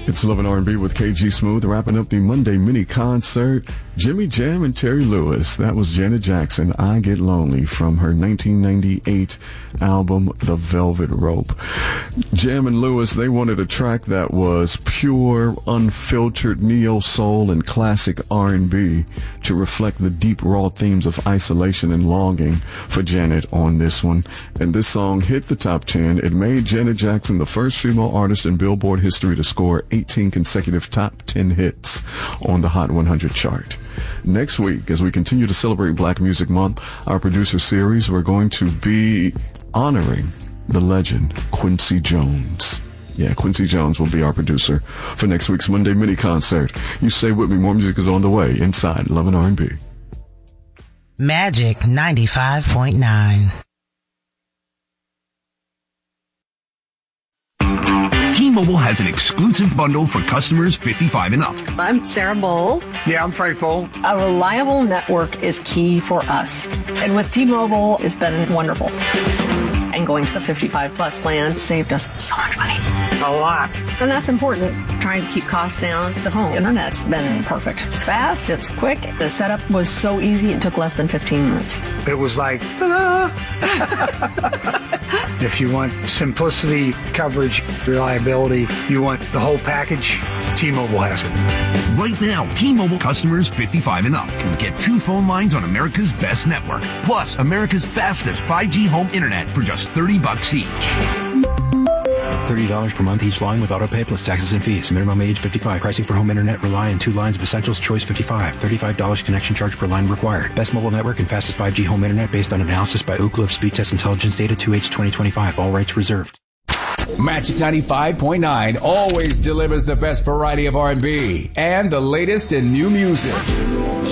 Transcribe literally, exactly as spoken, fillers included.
It's Love and R and B with K G Smooth, wrapping up the Monday mini concert. Jimmy Jam and Terry Lewis. That was Janet Jackson, I Get Lonely, from her nineteen ninety-eight album, The Velvet Rope. Jam and Lewis, they wanted a track that was pure, unfiltered neo-soul and classic R and B to reflect the deep, raw themes of isolation and longing for Janet on this one. And this song hit the top ten. It made Janet Jackson the first female artist in Billboard history to score eighteen consecutive top ten hits on the Hot one hundred chart. Next week, as we continue to celebrate Black Music Month, our producer series, we're going to be honoring the legend Quincy Jones. Yeah, Quincy Jones will be our producer for next week's Monday mini concert. You stay with me. More music is on the way inside Love and R and B. Magic ninety-five point nine. T-Mobile has an exclusive bundle for customers fifty-five and up. I'm Sarah Bowl. Yeah, I'm Frank Bowl. A reliable network is key for us. And with T-Mobile, it's been wonderful. And going to the fifty-five plus plan saved us so much money. A lot. And that's important. Trying to keep costs down. The home internet's been perfect. It's fast, it's quick. The setup was so easy, it took less than fifteen minutes. It was like, ta-da! If you want simplicity, coverage, reliability, you want the whole package, T-Mobile has it. Right now, T-Mobile customers fifty-five and up can get two phone lines on America's best network, plus America's fastest five G home internet for just thirty bucks each. thirty dollars per month each line with autopay plus taxes and fees. Minimum age fifty-five. Pricing for home internet rely on two lines of Essentials Choice fifty-five. thirty-five dollars connection charge per line required. Best mobile network and fastest five G home internet based on analysis by Ookla of Speed Test Intelligence data two H twenty twenty-five. All rights reserved. Magic ninety-five point nine always delivers the best variety of R and B and the latest in new music.